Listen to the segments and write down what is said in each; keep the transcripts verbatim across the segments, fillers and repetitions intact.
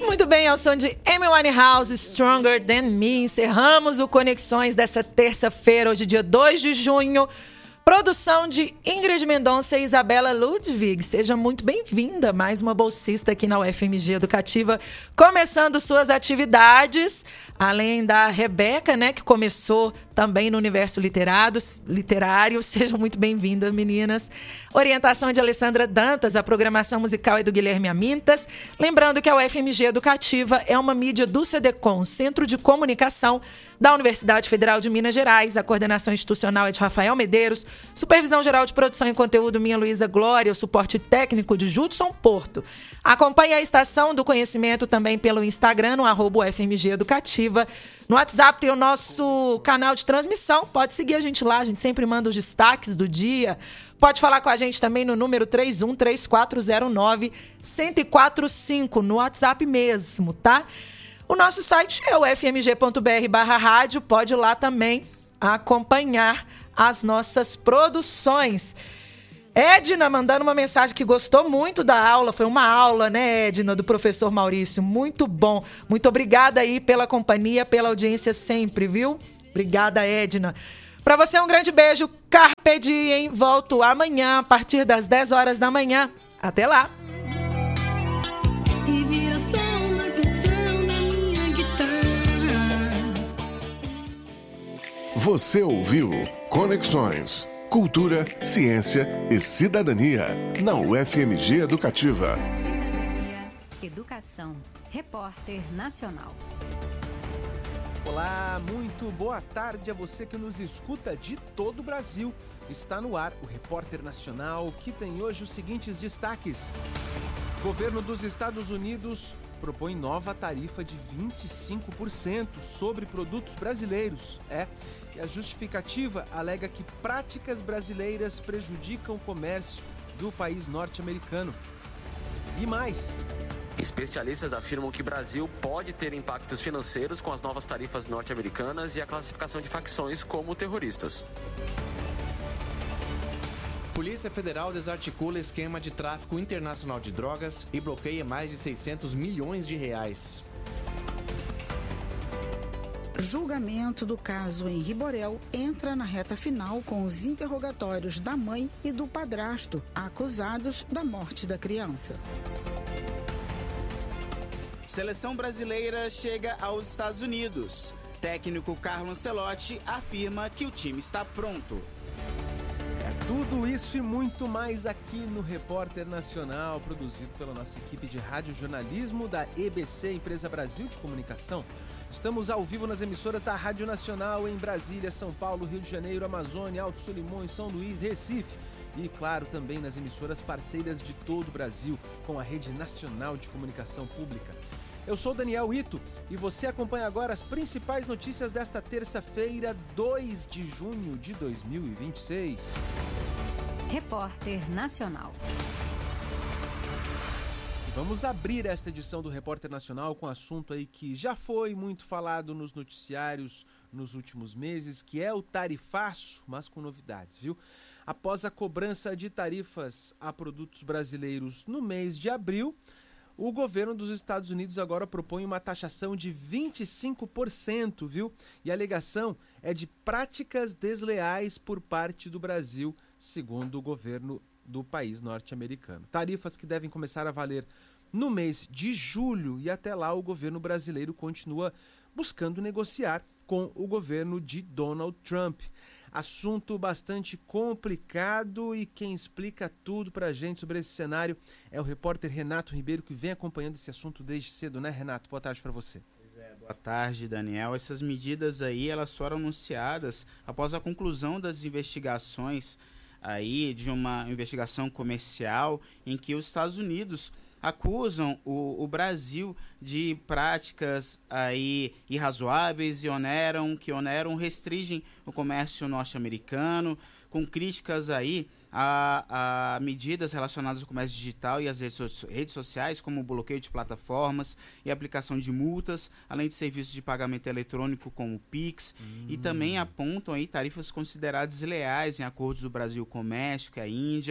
Muito bem, ao som de Amy Winehouse, Stronger Than Me, encerramos o Conexões dessa terça-feira, hoje dia dois de junho. Produção de Ingrid Mendonça e Isabela Ludwig. Seja muito bem-vinda, mais uma bolsista aqui na U F M G Educativa, começando suas atividades, além da Rebeca, né, que começou também no universo literário. literário. Sejam muito bem-vindas, meninas. Orientação de Alessandra Dantas, a programação musical é do Guilherme Amintas. Lembrando que a U F M G Educativa é uma mídia do CEDECOM, Centro de Comunicação da Universidade Federal de Minas Gerais. A coordenação institucional é de Rafael Medeiros, supervisão geral de produção e conteúdo minha Luísa Glória, o suporte técnico de Judson Porto. Acompanhe a Estação do Conhecimento também pelo Instagram, no arroba U F M G Educativa. No WhatsApp tem o nosso canal de transmissão, pode seguir a gente lá, a gente sempre manda os destaques do dia. Pode falar com a gente também no número três um três quatro zero nove um zero quatro cinco, no WhatsApp mesmo, tá? O nosso site é o f m g ponto b r barra rádio, pode ir lá também acompanhar as nossas produções. Edna mandando uma mensagem que gostou muito da aula, foi uma aula, né, Edna, do professor Maurício, muito bom. Muito obrigada aí pela companhia, pela audiência sempre, viu? Obrigada, Edna. Para você um grande beijo, carpe diem, volto amanhã a partir das dez horas da manhã. Até lá! Você ouviu Conexões, Cultura, Ciência e Cidadania, na U F M G Educativa. Cidadania, Educação, Repórter Nacional. Olá, muito boa tarde a você que nos escuta de todo o Brasil. Está no ar o Repórter Nacional, que tem hoje os seguintes destaques. Governo dos Estados Unidos propõe nova tarifa de vinte e cinco por cento sobre produtos brasileiros. É, e a justificativa alega que práticas brasileiras prejudicam o comércio do país norte-americano. E mais... Especialistas afirmam que o Brasil pode ter impactos financeiros com as novas tarifas norte-americanas e a classificação de facções como terroristas. Polícia Federal desarticula esquema de tráfico internacional de drogas e bloqueia mais de seiscentos milhões de reais. Julgamento do caso Henri Borel entra na reta final com os interrogatórios da mãe e do padrasto, acusados da morte da criança. Seleção brasileira chega aos Estados Unidos. Técnico Carlo Ancelotti afirma que o time está pronto. É tudo isso e muito mais aqui no Repórter Nacional, produzido pela nossa equipe de radiojornalismo da E B C, Empresa Brasil de Comunicação. Estamos ao vivo nas emissoras da Rádio Nacional em Brasília, São Paulo, Rio de Janeiro, Amazônia, Alto Solimões, São Luís, Recife. E, claro, também nas emissoras parceiras de todo o Brasil, com a Rede Nacional de Comunicação Pública. Eu sou Daniel Ito e você acompanha agora as principais notícias desta terça-feira, dois de junho de dois mil e vinte e seis. Repórter Nacional. Vamos abrir esta edição do Repórter Nacional com um assunto aí que já foi muito falado nos noticiários nos últimos meses, que é o tarifaço, mas com novidades, viu? Após a cobrança de tarifas a produtos brasileiros no mês de abril, o governo dos Estados Unidos agora propõe uma taxação de vinte e cinco por cento, viu? E a alegação é de práticas desleais por parte do Brasil, segundo o governo do país norte-americano. Tarifas que devem começar a valer no mês de julho e até lá o governo brasileiro continua buscando negociar com o governo de Donald Trump. Assunto bastante complicado e quem explica tudo pra gente sobre esse cenário é o repórter Renato Ribeiro, que vem acompanhando esse assunto desde cedo, né, Renato? Boa tarde para você. Boa tarde, Daniel. Essas medidas aí, elas foram anunciadas após a conclusão das investigações aí de uma investigação comercial em que os Estados Unidos acusam o, o Brasil de práticas aí irrazoáveis e oneram, que oneram, restringem o comércio norte-americano, com críticas aí a, a medidas relacionadas ao comércio digital e às redes, so- redes sociais, como o bloqueio de plataformas e aplicação de multas, além de serviços de pagamento eletrônico como o Pix, hum. e também apontam aí tarifas consideradas ileais em acordos do Brasil com o México e a Índia,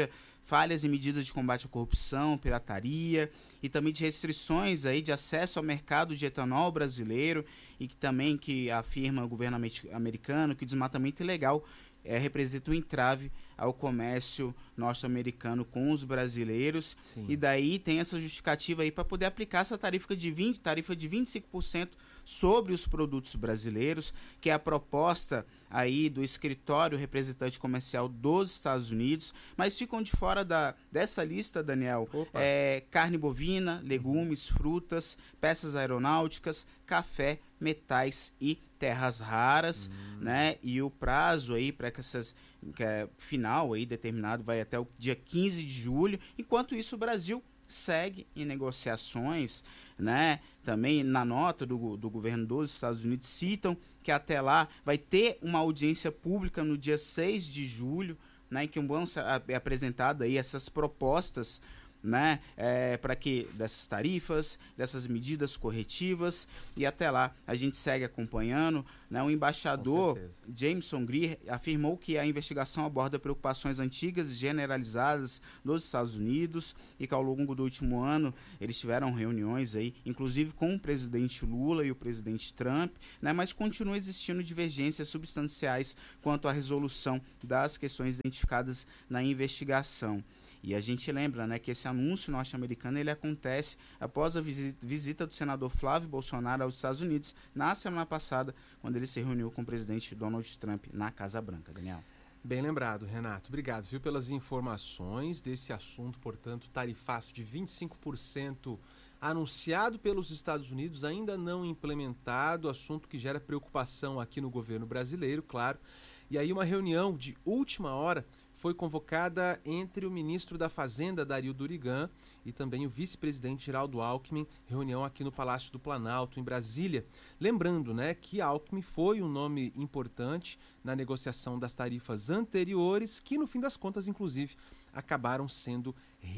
falhas em medidas de combate à corrupção, pirataria e também de restrições aí de acesso ao mercado de etanol brasileiro e que também que afirma o governo americano que o desmatamento ilegal é, representa um entrave ao comércio norte-americano com os brasileiros. Sim. E daí tem essa justificativa aí para poder aplicar essa tarifa de vinte, tarifa de vinte e cinco por cento sobre os produtos brasileiros, que é a proposta aí do escritório representante comercial dos Estados Unidos, mas ficam de fora da, dessa lista, Daniel, é, carne bovina, legumes, frutas, peças aeronáuticas, café, metais e terras raras, hum. né? E o prazo aí para que essas que é final aí determinado vai até o dia quinze de julho. Enquanto isso, o Brasil segue em negociações, né? Também na nota do, do governo dos Estados Unidos citam que até lá vai ter uma audiência pública no dia seis de julho, né? Em que vão ser apresentadas aí essas propostas, né, é, para que dessas tarifas, dessas medidas corretivas, e até lá a gente segue acompanhando, né? O embaixador Jameson Greer afirmou que a investigação aborda preocupações antigas e generalizadas dos Estados Unidos e que ao longo do último ano eles tiveram reuniões aí, inclusive com o presidente Lula e o presidente Trump, né? Mas continua existindo divergências substanciais quanto à resolução das questões identificadas na investigação. E a gente lembra, né, que esse anúncio norte-americano ele acontece após a visita, visita do senador Flávio Bolsonaro aos Estados Unidos na semana passada, quando ele se reuniu com o presidente Donald Trump na Casa Branca. Daniel. Bem lembrado, Renato. Obrigado, viu, pelas informações desse assunto, portanto, tarifaço de vinte e cinco por cento anunciado pelos Estados Unidos, ainda não implementado, assunto que gera preocupação aqui no governo brasileiro, claro. E aí uma reunião de última hora foi convocada entre o ministro da Fazenda, Dario Durigan, e também o vice-presidente Geraldo Alckmin, reunião aqui no Palácio do Planalto, em Brasília. Lembrando, né, que Alckmin foi um nome importante na negociação das tarifas anteriores, que no fim das contas, inclusive, acabaram sendo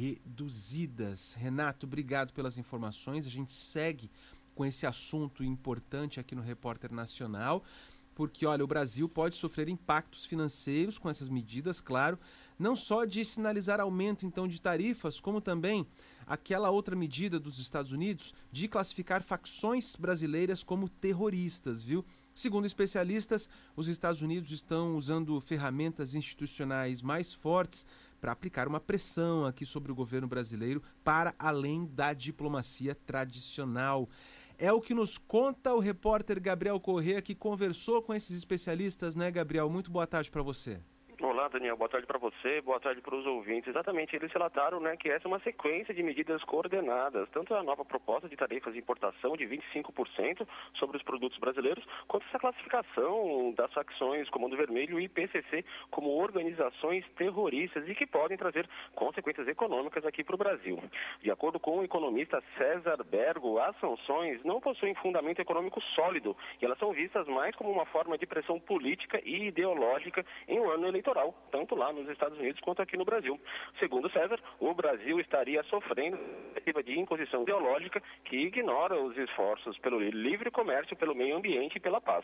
reduzidas. Renato, obrigado pelas informações. A gente segue com esse assunto importante aqui no Repórter Nacional, porque, olha, o Brasil pode sofrer impactos financeiros com essas medidas, claro, não só de sinalizar aumento, então, de tarifas, como também aquela outra medida dos Estados Unidos de classificar facções brasileiras como terroristas, viu? Segundo especialistas, os Estados Unidos estão usando ferramentas institucionais mais fortes para aplicar uma pressão aqui sobre o governo brasileiro para além da diplomacia tradicional. É o que nos conta o repórter Gabriel Corrêa, que conversou com esses especialistas, né, Gabriel? Muito boa tarde para você. Olá, Daniel. Boa tarde para você, boa tarde para os ouvintes. Exatamente, eles relataram, né, que essa é uma sequência de medidas coordenadas, tanto a nova proposta de tarifas de importação de vinte e cinco por cento sobre os produtos brasileiros, quanto essa classificação das facções Comando Vermelho e P C C como organizações terroristas e que podem trazer consequências econômicas aqui para o Brasil. De acordo com o economista César Bergo, as sanções não possuem fundamento econômico sólido e elas são vistas mais como uma forma de pressão política e ideológica em um ano eleitoral, tanto lá nos Estados Unidos quanto aqui no Brasil. Segundo César, o Brasil estaria sofrendo de imposição ideológica que ignora os esforços pelo livre comércio, pelo meio ambiente e pela paz.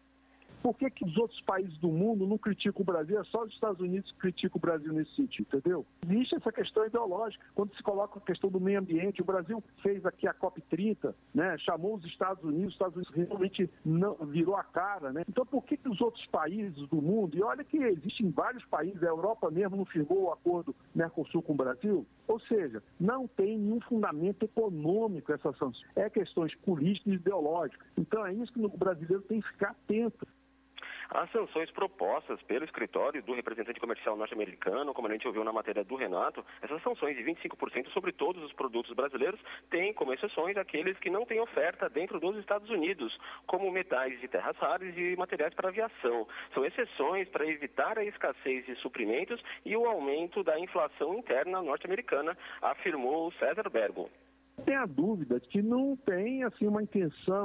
Por que que os outros países do mundo não criticam o Brasil? É só os Estados Unidos que criticam o Brasil nesse sentido, entendeu? Existe essa questão ideológica. Quando se coloca a questão do meio ambiente, o Brasil fez aqui a COP trinta, né? Chamou os Estados Unidos, os Estados Unidos realmente não, virou a cara, né? Então por que que os outros países do mundo, e olha que existem vários países, a Europa mesmo não firmou o acordo Mercosul com o Brasil, ou seja, não tem nenhum fundamento econômico essa sanção. É questões políticas e ideológicas. Então é isso que o brasileiro tem que ficar atento. As sanções propostas pelo escritório do representante comercial norte-americano, como a gente ouviu na matéria do Renato, essas sanções de vinte e cinco por cento sobre todos os produtos brasileiros têm como exceções aqueles que não têm oferta dentro dos Estados Unidos, como metais de terras raras e materiais para aviação. São exceções para evitar a escassez de suprimentos e o aumento da inflação interna norte-americana, afirmou César Bergo. Tem a dúvida de que não tem assim, uma intenção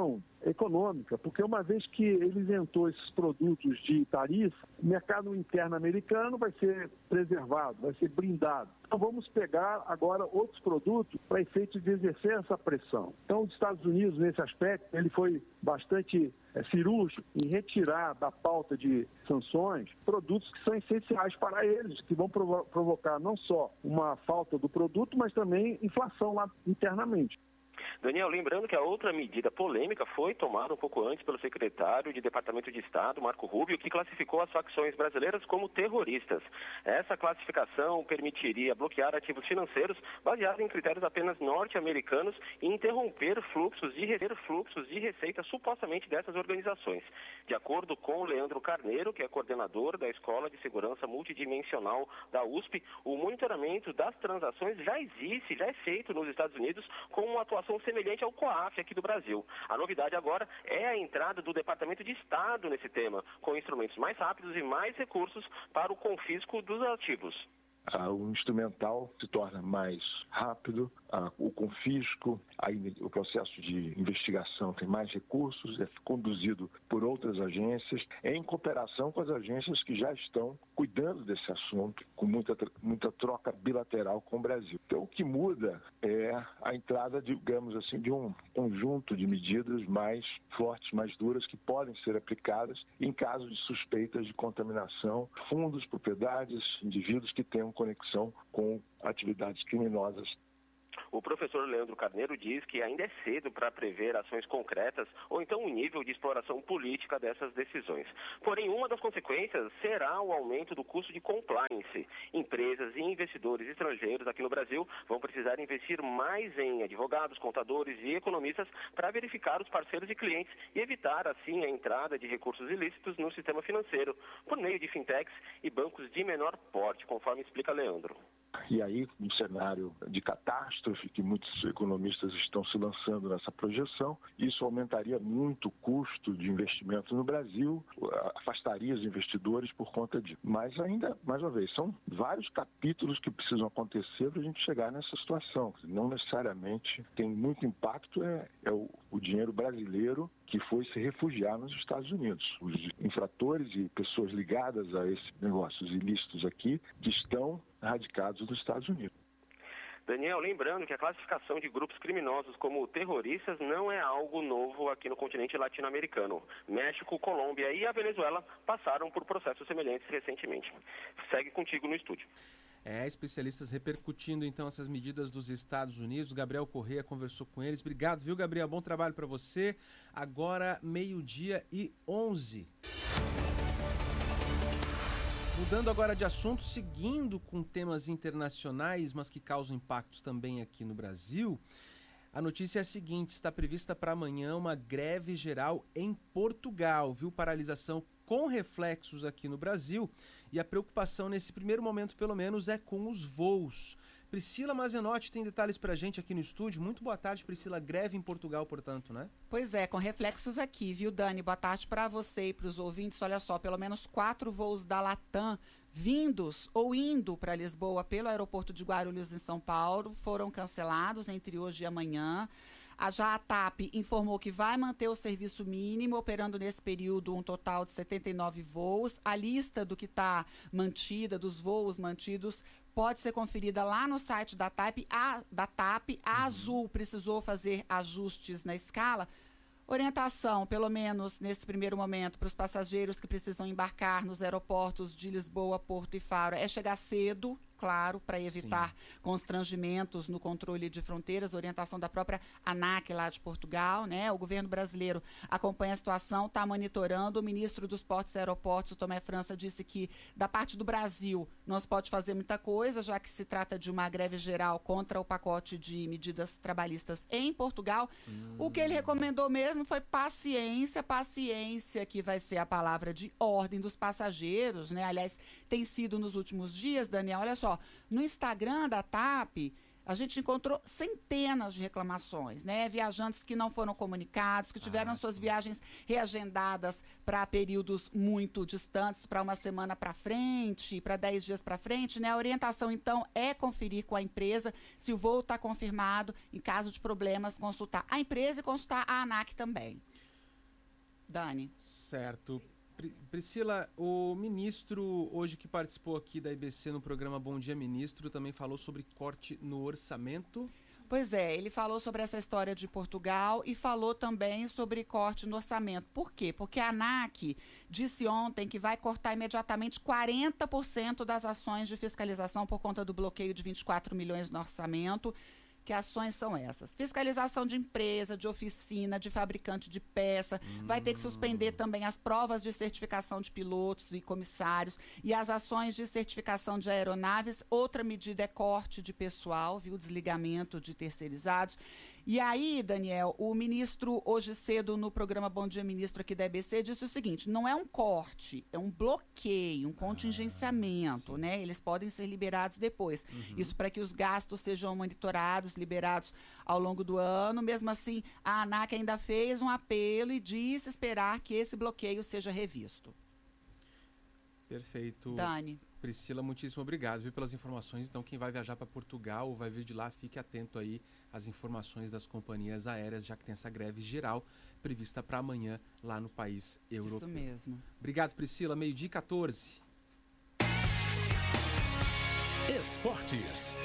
econômica, porque uma vez que ele isentou esses produtos de tarifa, o mercado interno americano vai ser preservado, vai ser blindado. Então vamos pegar agora outros produtos para efeito de exercer essa pressão. Então os Estados Unidos, nesse aspecto, ele foi bastante é, cirúrgico em retirar da pauta de sanções produtos que são essenciais para eles, que vão provo- provocar não só uma falta do produto, mas também inflação lá internamente. Daniel, lembrando que a outra medida polêmica foi tomada um pouco antes pelo secretário de Departamento de Estado, Marco Rubio, que classificou as facções brasileiras como terroristas. Essa classificação permitiria bloquear ativos financeiros baseados em critérios apenas norte-americanos e interromper fluxos de, re... fluxos de receita supostamente dessas organizações. De acordo com Leandro Carneiro, que é coordenador da Escola de Segurança Multidimensional da U S P, o monitoramento das transações já existe, já é feito nos Estados Unidos com uma atuação semelhante ao COAF aqui do Brasil. A novidade agora é a entrada do Departamento de Estado nesse tema, com instrumentos mais rápidos e mais recursos para o confisco dos ativos. Ah, o instrumental se torna mais rápido, ah, o confisco, aí o processo de investigação tem mais recursos, é conduzido por outras agências, em cooperação com as agências que já estão cuidando desse assunto, com muita, muita troca bilateral com o Brasil. Então, o que muda é a entrada, digamos assim, de um conjunto de medidas mais fortes, mais duras, que podem ser aplicadas em caso de suspeitas de contaminação, fundos, propriedades, indivíduos que tenham conexão com atividades criminosas. O professor Leandro Carneiro diz que ainda é cedo para prever ações concretas ou então o nível de exploração política dessas decisões. Porém, uma das consequências será o aumento do custo de compliance. Empresas e investidores estrangeiros aqui no Brasil vão precisar investir mais em advogados, contadores e economistas para verificar os parceiros e clientes e evitar, assim, a entrada de recursos ilícitos no sistema financeiro, por meio de fintechs e bancos de menor porte, conforme explica Leandro. E aí, um cenário de catástrofe, que muitos economistas estão se lançando nessa projeção, isso aumentaria muito o custo de investimento no Brasil, afastaria os investidores por conta disso. Mas ainda, mais uma vez, são vários capítulos que precisam acontecer para a gente chegar nessa situação. Não necessariamente tem muito impacto, é, é o, o dinheiro brasileiro que foi se refugiar nos Estados Unidos. Os infratores e pessoas ligadas a esses negócios ilícitos aqui que estão radicados nos Estados Unidos. Daniel, lembrando que a classificação de grupos criminosos como terroristas não é algo novo aqui no continente latino-americano. México, Colômbia e a Venezuela passaram por processos semelhantes recentemente. Segue contigo no estúdio. É, especialistas repercutindo então essas medidas dos Estados Unidos. Gabriel Correia conversou com eles. Obrigado, viu, Gabriel? Bom trabalho para você. Agora, meio-dia e onze. Mudando agora de assunto, seguindo com temas internacionais, mas que causam impactos também aqui no Brasil. A notícia é a seguinte: está prevista para amanhã uma greve geral em Portugal, viu? Paralisação com reflexos aqui no Brasil. E a preocupação nesse primeiro momento, pelo menos, é com os voos. Priscila Mazenotti tem detalhes pra gente aqui no estúdio. Muito boa tarde, Priscila. Greve em Portugal, portanto, né? Pois é, com reflexos aqui, viu, Dani? Boa tarde para você e para os ouvintes. Olha só, pelo menos quatro voos da Latam vindos ou indo para Lisboa pelo aeroporto de Guarulhos, em São Paulo, foram cancelados entre hoje e amanhã. A já a TAP informou que vai manter o serviço mínimo, operando nesse período um total de setenta e nove voos. A lista do que está mantida, dos voos mantidos, pode ser conferida lá no site da TAP. A, da TAP, a Azul precisou fazer ajustes na escala. Orientação, pelo menos nesse primeiro momento, para os passageiros que precisam embarcar nos aeroportos de Lisboa, Porto e Faro, é chegar cedo, claro, para evitar Sim. constrangimentos no controle de fronteiras, orientação da própria ANAC lá de Portugal, né? O governo brasileiro acompanha a situação, está monitorando. O ministro dos Portos e Aeroportos, o Tomé França, disse que da parte do Brasil não se pode fazer muita coisa, já que se trata de uma greve geral contra o pacote de medidas trabalhistas em Portugal. Hum. O que ele recomendou mesmo foi paciência, paciência, que vai ser a palavra de ordem dos passageiros, né? Aliás, tem sido nos últimos dias, Daniel, olha só, no Instagram da TAP, a gente encontrou centenas de reclamações, né? Viajantes que não foram comunicados, que tiveram ah, suas sim. viagens reagendadas para períodos muito distantes, para uma semana para frente, para dez dias para frente, né? A orientação, então, é conferir com a empresa se o voo está confirmado. Em caso de problemas, consultar a empresa e consultar a ANAC também. Dani. Certo. Pri- Priscila, o ministro, hoje que participou aqui da I B C no programa Bom Dia Ministro, também falou sobre corte no orçamento. Pois é, ele falou sobre essa história de Portugal e falou também sobre corte no orçamento. Por quê? Porque a ANAC disse ontem que vai cortar imediatamente quarenta por cento das ações de fiscalização por conta do bloqueio de vinte e quatro milhões no orçamento. Que ações são essas? Fiscalização de empresa, de oficina, de fabricante de peça. Hum. Vai ter que suspender também as provas de certificação de pilotos e comissários e as ações de certificação de aeronaves. Outra medida é corte de pessoal, viu? Desligamento de terceirizados. E aí, Daniel, o ministro, hoje cedo, no programa Bom Dia Ministro aqui da I B C, disse o seguinte, não é um corte, é um bloqueio, um contingenciamento, ah, né? Eles podem ser liberados depois. Uhum. Isso para que os gastos sejam monitorados, liberados ao longo do ano. Mesmo assim, a ANAC ainda fez um apelo e disse esperar que esse bloqueio seja revisto. Perfeito. Dani. Priscila, muitíssimo obrigado, viu, pelas informações. Então, quem vai viajar para Portugal ou vai vir de lá, fique atento aí às informações das companhias aéreas, já que tem essa greve geral prevista para amanhã lá no país europeu. Isso mesmo. Obrigado, Priscila. Meio-dia e quatorze. Esportes.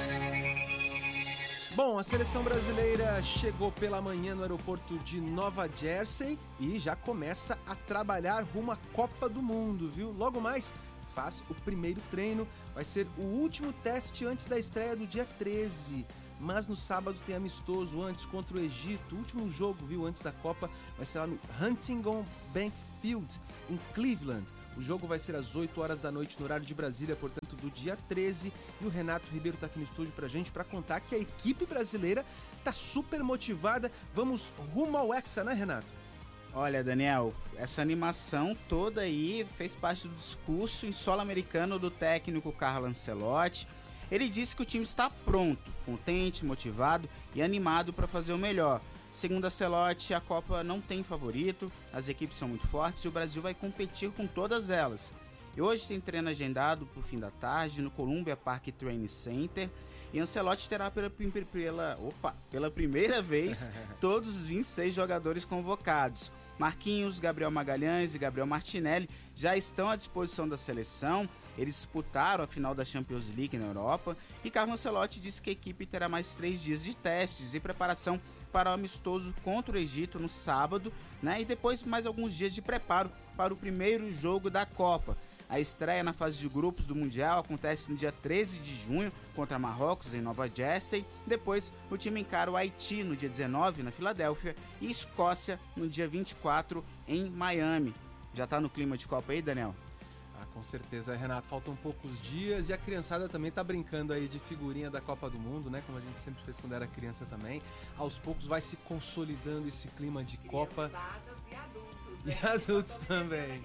Bom, a seleção brasileira chegou pela manhã no aeroporto de Nova Jersey e já começa a trabalhar rumo à Copa do Mundo, viu? Logo mais faz o primeiro treino, vai ser o último teste antes da estreia do dia treze. Mas no sábado tem amistoso antes contra o Egito. O último jogo, viu, antes da Copa, vai ser lá no Huntington Bank Field, em Cleveland. O jogo vai ser às oito horas da noite no horário de Brasília, portanto, do dia treze. E o Renato Ribeiro está aqui no estúdio pra gente para contar que a equipe brasileira tá super motivada. Vamos rumo ao Hexa, né, Renato? Olha, Daniel, essa animação toda aí fez parte do discurso em solo americano do técnico Carlo Ancelotti. Ele disse que o time está pronto, contente, motivado e animado para fazer o melhor. Segundo Ancelotti, a Copa não tem favorito, as equipes são muito fortes e o Brasil vai competir com todas elas. E hoje tem treino agendado para o fim da tarde no Columbia Park Training Center. E Ancelotti terá pela, pela, opa, pela primeira vez todos os vinte e seis jogadores convocados. Marquinhos, Gabriel Magalhães e Gabriel Martinelli já estão à disposição da seleção. Eles disputaram a final da Champions League na Europa. E Carlo Ancelotti disse que a equipe terá mais três dias de testes e preparação para o amistoso contra o Egito no sábado, né? E depois mais alguns dias de preparo para o primeiro jogo da Copa. A estreia na fase de grupos do Mundial acontece no dia treze de junho contra Marrocos em Nova Jersey. Depois o time encara o Haiti no dia dezenove na Filadélfia e Escócia no dia vinte e quatro em Miami. Já tá no clima de Copa aí, Daniel? Ah, com certeza, Renato. Faltam poucos dias e a criançada também tá brincando aí de figurinha da Copa do Mundo, né? Como a gente sempre fez quando era criança também. Aos poucos vai se consolidando esse clima de Copa. E adultos. E adultos também.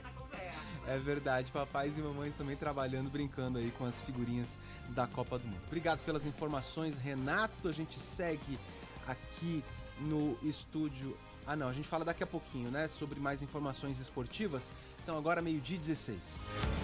É verdade, papais e mamães também trabalhando, brincando aí com as figurinhas da Copa do Mundo. Obrigado pelas informações, Renato. A gente segue aqui no estúdio. Ah, não, a gente fala daqui a pouquinho, né, sobre mais informações esportivas. Então agora meio-dia e dezesseis.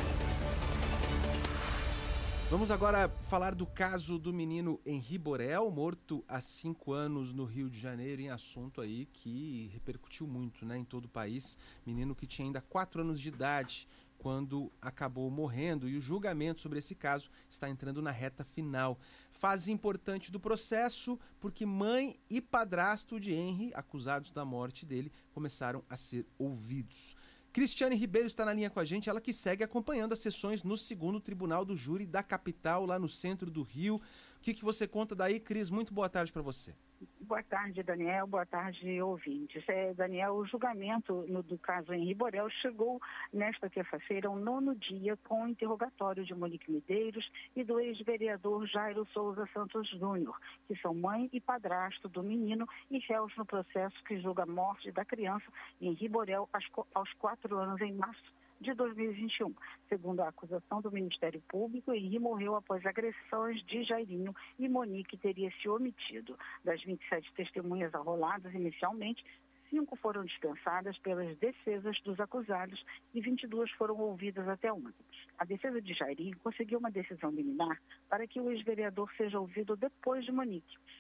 Vamos agora falar do caso do menino Henri Borel, morto há cinco anos no Rio de Janeiro, em assunto aí que repercutiu muito, né, em todo o país. Menino que tinha ainda quatro anos de idade quando acabou morrendo, e o julgamento sobre esse caso está entrando na reta final. Fase importante do processo, porque mãe e padrasto de Henri, acusados da morte dele, começaram a ser ouvidos. Cristiane Ribeiro está na linha com a gente, ela que segue acompanhando as sessões no segundo Tribunal do Júri da capital, lá no centro do Rio. O que, que você conta daí, Cris? Muito boa tarde para você. Boa tarde, Daniel. Boa tarde, ouvintes. É, Daniel, o julgamento no, do caso Henri Borel chegou nesta terça-feira, ao nono dia, com o interrogatório de Monique Medeiros e do ex-vereador Jairo Souza Santos Júnior, que são mãe e padrasto do menino e réus no processo que julga a morte da criança Henri Borel aos, aos quatro anos em março de dois mil e vinte e um. Segundo a acusação do Ministério Público, Henri morreu após agressões de Jairinho e Monique teria se omitido. Das vinte e sete testemunhas arroladas inicialmente, cinco foram dispensadas pelas defesas dos acusados e vinte e duas foram ouvidas até ontem. A defesa de Jairinho conseguiu uma decisão liminar para que o ex-vereador seja ouvido depois de Monique.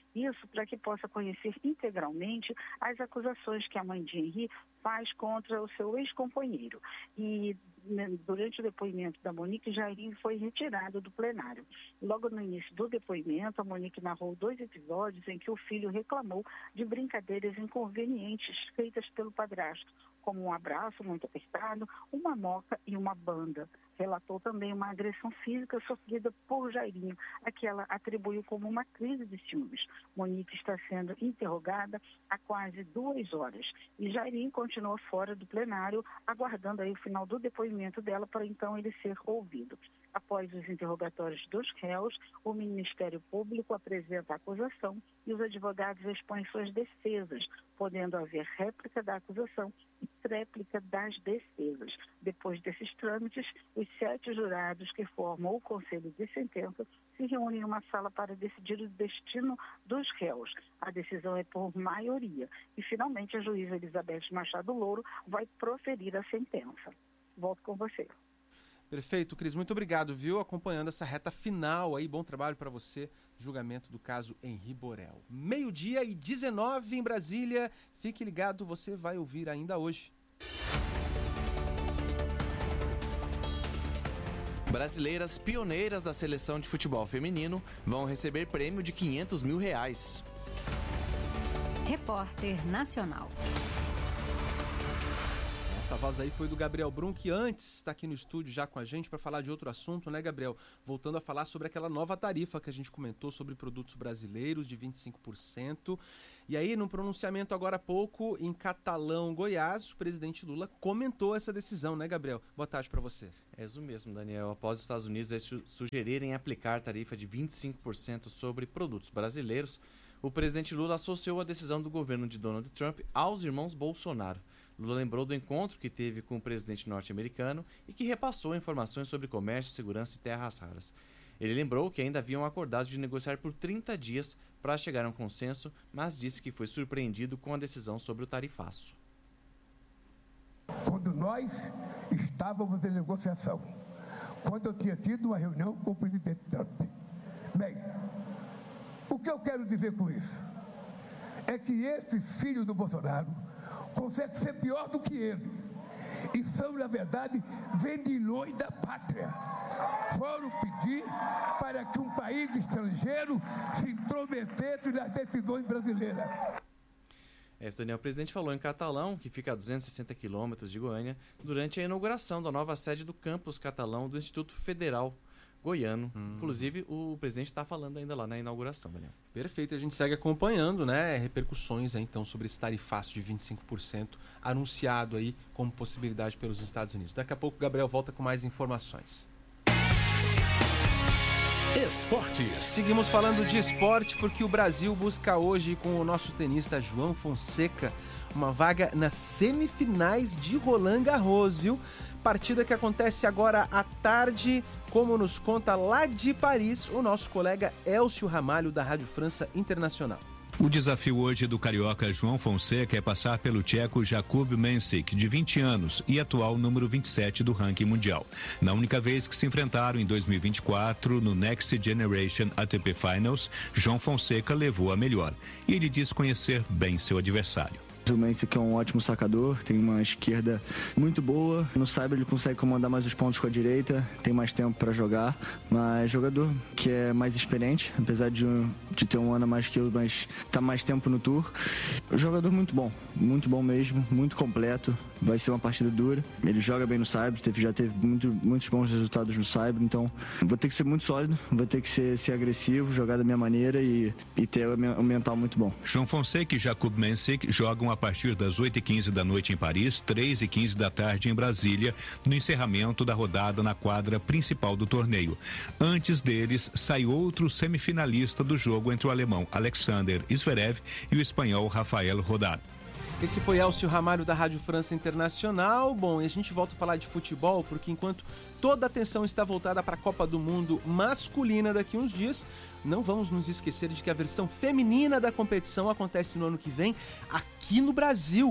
Isso para que possa conhecer integralmente as acusações que a mãe de Henri faz contra o seu ex-companheiro. E durante o depoimento da Monique, Jairinho foi retirado do plenário. Logo no início do depoimento, a Monique narrou dois episódios em que o filho reclamou de brincadeiras inconvenientes feitas pelo padrasto, como um abraço muito apertado, uma moca e uma banda. Relatou também uma agressão física sofrida por Jairinho, a que ela atribuiu como uma crise de ciúmes. Monique está sendo interrogada há quase duas horas e Jairinho continua fora do plenário, aguardando aí o final do depoimento dela para então ele ser ouvido. Após os interrogatórios dos réus, o Ministério Público apresenta a acusação e os advogados expõem suas defesas, podendo haver réplica da acusação e tréplica das defesas. Depois desses trâmites, os sete jurados que formam o Conselho de Sentença se reúnem em uma sala para decidir o destino dos réus. A decisão é por maioria e, finalmente, a juíza Elizabeth Machado Louro vai proferir a sentença. Volto com você. Perfeito, Cris. Muito obrigado, viu? Acompanhando essa reta final aí. Bom trabalho para você. Julgamento do caso Henri Borel. Meio-dia e dezenove em Brasília. Fique ligado, você vai ouvir ainda hoje. Brasileiras pioneiras da seleção de futebol feminino vão receber prêmio de quinhentos mil reais. Repórter Nacional. Essa voz aí foi do Gabriel Brum, que antes está aqui no estúdio já com a gente para falar de outro assunto, né, Gabriel? Voltando a falar sobre aquela nova tarifa que a gente comentou sobre produtos brasileiros de vinte e cinco por cento. E aí, num pronunciamento agora há pouco, em Catalão, Goiás, o presidente Lula comentou essa decisão, né, Gabriel? Boa tarde para você. É isso mesmo, Daniel. Após os Estados Unidos sugerirem aplicar tarifa de vinte e cinco por cento sobre produtos brasileiros, o presidente Lula associou a decisão do governo de Donald Trump aos irmãos Bolsonaro. Lula lembrou do encontro que teve com o presidente norte-americano e que repassou informações sobre comércio, segurança e terras raras. Ele lembrou que ainda haviam acordado de negociar por trinta dias para chegar a um consenso, mas disse que foi surpreendido com a decisão sobre o tarifaço. Quando nós estávamos em negociação, quando eu tinha tido uma reunião com o presidente Trump. Bem, o que eu quero dizer com isso? É que esses filhos do Bolsonaro consegue ser pior do que ele. E são, na verdade, vendilhões da pátria. Foram pedir para que um país estrangeiro se intrometesse nas decisões brasileiras. É, Daniel, o presidente falou em Catalão, que fica a duzentos e sessenta quilômetros de Goiânia, durante a inauguração da nova sede do campus catalão do Instituto Federal Goiano. Hum. Inclusive, o presidente está falando ainda lá na inauguração, Daniel. Perfeito, a gente segue acompanhando, né, repercussões aí, então, sobre esse tarifaço de vinte e cinco por cento anunciado aí como possibilidade pelos Estados Unidos. Daqui a pouco o Gabriel volta com mais informações. Esportes. Seguimos falando de esporte porque o Brasil busca hoje, com o nosso tenista João Fonseca, uma vaga nas semifinais de Roland Garros, viu? Partida que acontece agora à tarde, como nos conta lá de Paris o nosso colega Elcio Ramalho, da Rádio França Internacional. O desafio hoje do carioca João Fonseca é passar pelo tcheco Jakub Mensik, de vinte anos e atual número vinte e sete do ranking mundial. Na única vez que se enfrentaram em dois mil e vinte e quatro, no Next Generation A T P Finals, João Fonseca levou a melhor e ele diz conhecer bem seu adversário. O Mensik é um ótimo sacador, tem uma esquerda muito boa. No saibro ele consegue comandar mais os pontos com a direita, tem mais tempo para jogar. Mas jogador que é mais experiente, apesar de, de ter um ano a mais que eu, mas tá mais tempo no tour. Jogador muito bom, muito bom mesmo, muito completo. Vai ser uma partida dura. Ele joga bem no saibro, teve, já teve muito, muitos bons resultados no saibro. Então vou ter que ser muito sólido, vou ter que ser, ser agressivo, jogar da minha maneira e, e ter um mental muito bom. João Fonseca e Jakub Mensik jogam a partir das oito e quinze da noite em Paris, três e quinze da tarde em Brasília, no encerramento da rodada na quadra principal do torneio. Antes deles, sai outro semifinalista do jogo entre o alemão Alexander Zverev e o espanhol Rafael Rodar. Esse foi Elcio Ramalho, da Rádio França Internacional. Bom, e a gente volta a falar de futebol, porque enquanto toda a atenção está voltada para a Copa do Mundo masculina daqui a uns dias, não vamos nos esquecer de que a versão feminina da competição acontece no ano que vem aqui no Brasil,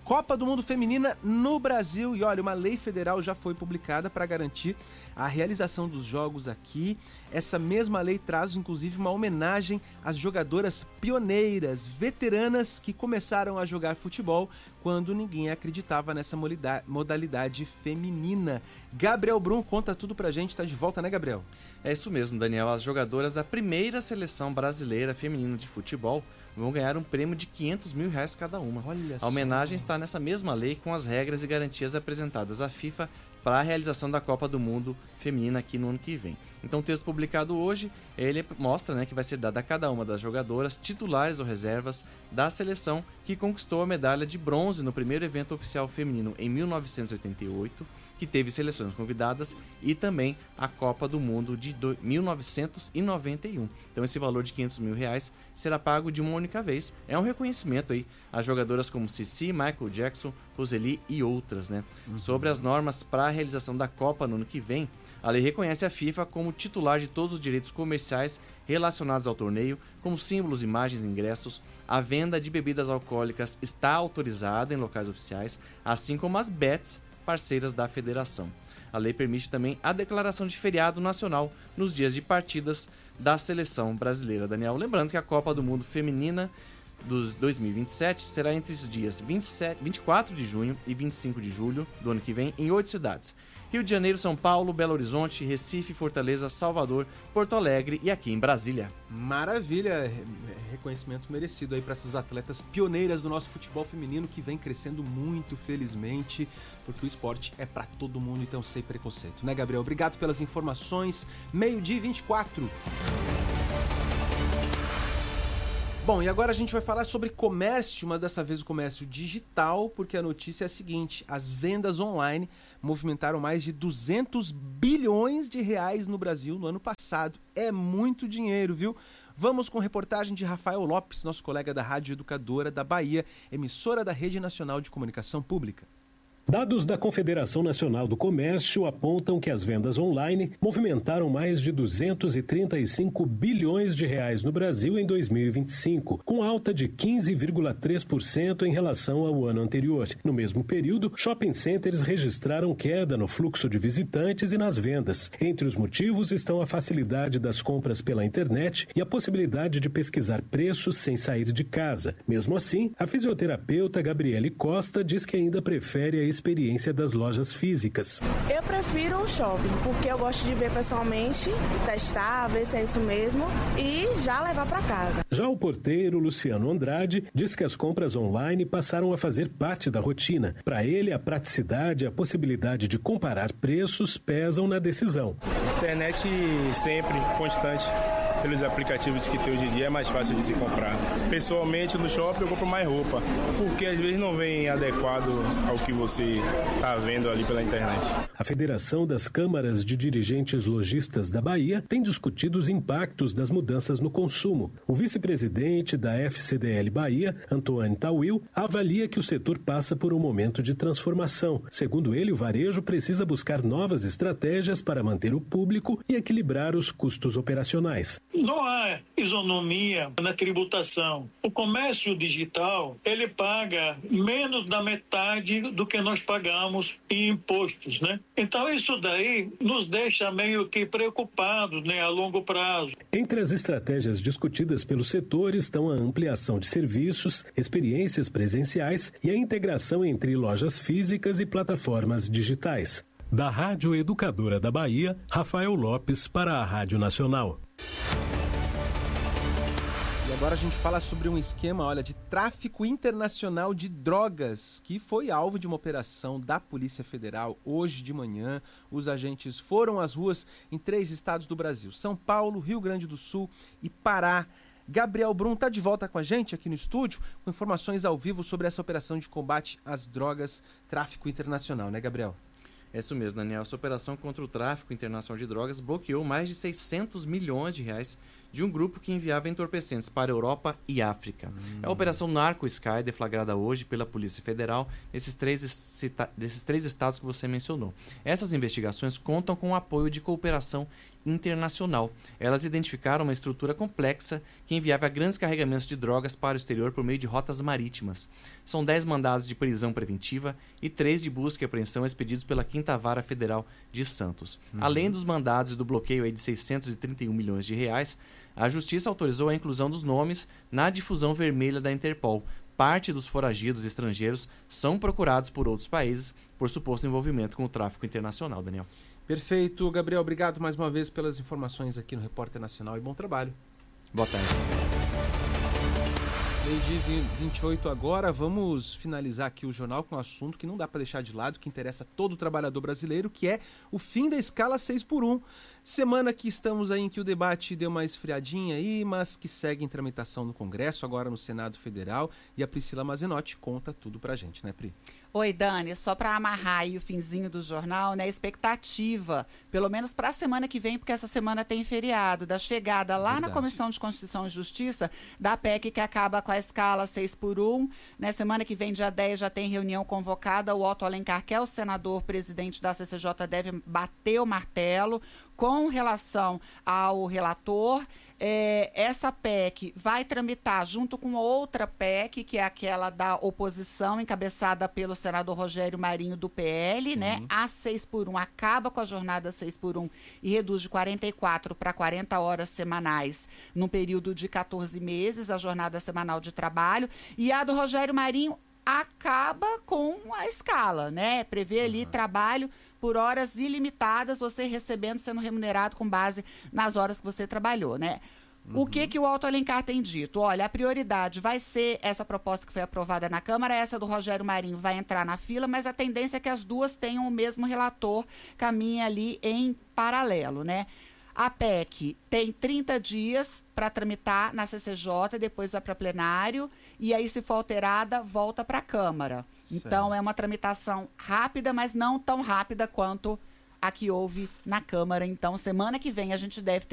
Copa do Mundo Feminina no Brasil. E olha, uma lei federal já foi publicada para garantir a realização dos jogos aqui. Essa mesma lei traz, inclusive, uma homenagem às jogadoras pioneiras, veteranas que começaram a jogar futebol quando ninguém acreditava nessa modalidade feminina. Gabriel Brum conta tudo pra gente, tá de volta, né, Gabriel? É isso mesmo, Daniel. As jogadoras da primeira seleção brasileira feminina de futebol vão ganhar um prêmio de quinhentos mil reais cada uma. Olha a homenagem só. Está nessa mesma lei com as regras e garantias apresentadas à FIFA para a realização da Copa do Mundo Feminina aqui no ano que vem. Então o texto publicado hoje, ele mostra, né, que vai ser dado a cada uma das jogadoras, titulares ou reservas, da seleção que conquistou a medalha de bronze no primeiro evento oficial feminino em mil novecentos e oitenta e oito, que teve seleções convidadas, e também a Copa do Mundo de mil novecentos e noventa e um. Então esse valor de quinhentos mil reais será pago de uma única vez. É um reconhecimento aí a jogadoras como Cici, Michael Jackson, Roseli e outras, né? Uhum. Sobre as normas para a realização da Copa no ano que vem, a lei reconhece a FIFA como titular de todos os direitos comerciais relacionados ao torneio, como símbolos, imagens e ingressos. A venda de bebidas alcoólicas está autorizada em locais oficiais, assim como as bets parceiras da federação. A lei permite também a declaração de feriado nacional nos dias de partidas da seleção brasileira. Daniel, lembrando que a Copa do Mundo Feminina dos dois mil e vinte e sete será entre os dias vinte e sete, vinte e quatro de junho e vinte e cinco de julho do ano que vem em oito cidades: Rio de Janeiro, São Paulo, Belo Horizonte, Recife, Fortaleza, Salvador, Porto Alegre e aqui em Brasília. Maravilha, reconhecimento merecido aí para essas atletas pioneiras do nosso futebol feminino, que vem crescendo muito, felizmente, porque o esporte é para todo mundo, então sem preconceito, né, Gabriel? Obrigado pelas informações. Meio-dia e vinte e quatro. Bom, e agora a gente vai falar sobre comércio, mas dessa vez o comércio digital, porque a notícia é a seguinte: as vendas online movimentaram mais de duzentos bilhões de reais no Brasil no ano passado. É muito dinheiro, viu? Vamos com reportagem de Rafael Lopes, nosso colega da Rádio Educadora da Bahia, emissora da Rede Nacional de Comunicação Pública. Dados da Confederação Nacional do Comércio apontam que as vendas online movimentaram mais de duzentos e trinta e cinco bilhões de reais no Brasil em dois mil e vinte e cinco, com alta de quinze vírgula três por cento em relação ao ano anterior. No mesmo período, shopping centers registraram queda no fluxo de visitantes e nas vendas. Entre os motivos estão a facilidade das compras pela internet e a possibilidade de pesquisar preços sem sair de casa. Mesmo assim, a fisioterapeuta Gabriele Costa diz que ainda prefere a experiência das lojas físicas. Eu prefiro o shopping, porque eu gosto de ver pessoalmente, testar, ver se é isso mesmo e já levar para casa. Já o porteiro Luciano Andrade diz que as compras online passaram a fazer parte da rotina. Para ele, a praticidade e a possibilidade de comparar preços pesam na decisão. Internet sempre constante. Pelos aplicativos que tem hoje em dia é mais fácil de se comprar. Pessoalmente, no shopping eu compro mais roupa, porque às vezes não vem adequado ao que você está vendo ali pela internet. A Federação das Câmaras de Dirigentes Lojistas da Bahia tem discutido os impactos das mudanças no consumo. O vice-presidente da F C D L Bahia, Antônio Tawil, avalia que o setor passa por um momento de transformação. Segundo ele, o varejo precisa buscar novas estratégias para manter o público e equilibrar os custos operacionais. Não há isonomia na tributação. O comércio digital, ele paga menos da metade do que nós pagamos em impostos, né? Então isso daí nos deixa meio que preocupados, né, a longo prazo. Entre as estratégias discutidas pelo setor estão a ampliação de serviços, experiências presenciais e a integração entre lojas físicas e plataformas digitais. Da Rádio Educadora da Bahia, Rafael Lopes para a Rádio Nacional. E agora a gente fala sobre um esquema, olha, de tráfico internacional de drogas, que foi alvo de uma operação da Polícia Federal hoje de manhã. Os agentes foram às ruas em três estados do Brasil: São Paulo, Rio Grande do Sul e Pará. Gabriel Brum está de volta com a gente aqui no estúdio, com informações ao vivo sobre essa operação de combate às drogas, tráfico internacional, né, Gabriel? É isso mesmo, Daniel. Essa operação contra o tráfico internacional de drogas bloqueou mais de seiscentos milhões de reais de um grupo que enviava entorpecentes para a Europa e África. Hum. É a Operação Narco Sky, deflagrada hoje pela Polícia Federal nesses três, desses três estados que você mencionou. Essas investigações contam com o apoio de cooperação internacional. Elas identificaram uma estrutura complexa que enviava grandes carregamentos de drogas para o exterior por meio de rotas marítimas. São dez mandados de prisão preventiva e três de busca e apreensão expedidos pela Quinta Vara Federal de Santos. Uhum. Além dos mandados e do bloqueio aí de seiscentos e trinta e um milhões de reais, a Justiça autorizou a inclusão dos nomes na difusão vermelha da Interpol. Parte dos foragidos estrangeiros são procurados por outros países por suposto envolvimento com o tráfico internacional, Daniel. Perfeito, Gabriel. Obrigado mais uma vez pelas informações aqui no Repórter Nacional e bom trabalho. Boa tarde. Meio-dia vinte e oito agora, vamos finalizar aqui o jornal com um assunto que não dá para deixar de lado, que interessa a todo trabalhador brasileiro, que é o fim da escala seis por um. Semana que estamos aí em que o debate deu uma esfriadinha aí, mas que segue em tramitação no Congresso, agora no Senado Federal, e a Priscila Mazenotti conta tudo pra gente, né, Pri? Oi, Dani, só para amarrar aí o finzinho do jornal, né, expectativa, pelo menos para a semana que vem, porque essa semana tem feriado, da chegada lá Verdade. na Comissão de Constituição e Justiça, da P E C que acaba com a escala seis por um, né, semana que vem, dia dez, já tem reunião convocada, o Otto Alencar, que é o senador presidente da C C J, deve bater o martelo com relação ao relator. É, essa P E C vai tramitar junto com outra P E C, que é aquela da oposição, encabeçada pelo senador Rogério Marinho, do P L, Sim. né? A seis por um acaba com a jornada seis por um e reduz de quarenta e quatro para quarenta horas semanais, num período de quatorze meses, a jornada semanal de trabalho. E a do Rogério Marinho acaba com a escala, né? Prevê ali uhum. trabalho por horas ilimitadas, você recebendo, sendo remunerado com base nas horas que você trabalhou, né? Uhum. O que que o Otto Alencar tem dito? Olha, a prioridade vai ser essa proposta que foi aprovada na Câmara, essa do Rogério Marinho vai entrar na fila, mas a tendência é que as duas tenham o mesmo relator, caminha ali em paralelo, né? A P E C tem trinta dias para tramitar na C C J, depois vai para plenário, e aí, se for alterada, volta para a Câmara. Certo. Então, é uma tramitação rápida, mas não tão rápida quanto a que houve na Câmara. Então, semana que vem, a gente deve ter